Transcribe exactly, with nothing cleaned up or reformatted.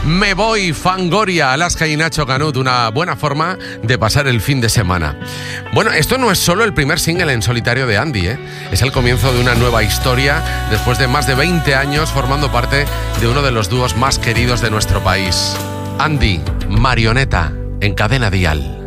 Me voy, Fangoria, Alaska y Nacho Canut, una buena forma de pasar el fin de semana. Bueno, esto no es solo el primer single en solitario de Andy, ¿eh? Es el comienzo de una nueva historia después de más de veinte años formando parte de uno de los dúos más queridos de nuestro país. Andy, Marioneta, en Cadena Dial.